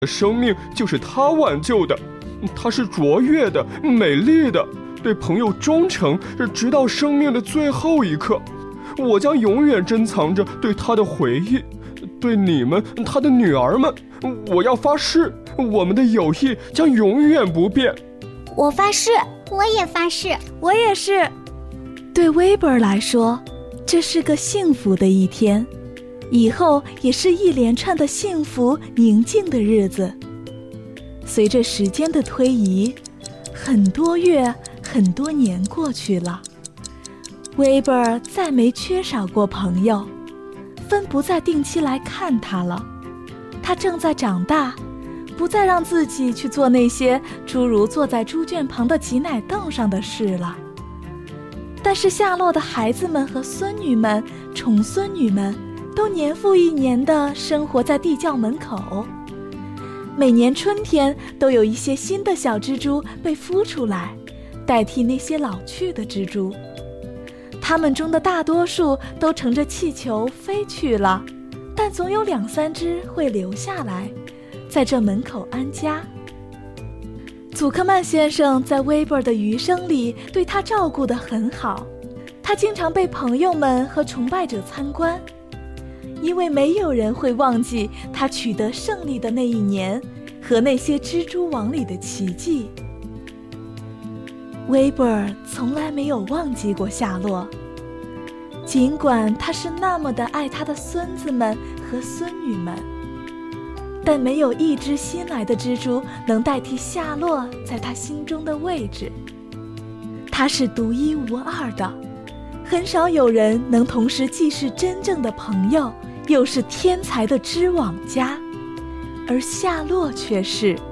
生命就是他挽救的，他是卓越的、美丽的，对朋友忠诚，直到生命的最后一刻。我将永远珍藏着对他的回忆，对你们，他的女儿们，我要发誓，我们的友谊将永远不变。 我发誓， 我也发誓， 我也是。对威伯尔来说，这是个幸福的一天，以后也是一连串的幸福宁静的日子。随着时间的推移，很多月很多年过去了，威伯尔再没缺少过朋友，芬不再定期来看他了。他正在长大，不再让自己去做那些诸如坐在猪圈旁的挤奶凳上的事了。但是夏洛的孩子们和孙女们、重孙女们都年复一年地生活在地窖门口。每年春天都有一些新的小蜘蛛被孵出来，代替那些老去的蜘蛛。它们中的大多数都乘着气球飞去了，但总有2-3只会留下来，在这门口安家。祖克曼先生在威伯尔的余生里对他照顾得很好，他经常被朋友们和崇拜者参观，因为没有人会忘记他取得胜利的那一年和那些蜘蛛网里的奇迹。威伯尔从来没有忘记过夏洛，尽管他是那么的爱他的孙子们和孙女们，但没有一只新来的蜘蛛能代替夏洛在他心中的位置。他是独一无二的，很少有人能同时既是真正的朋友，又是天才的织网家，而夏洛却是。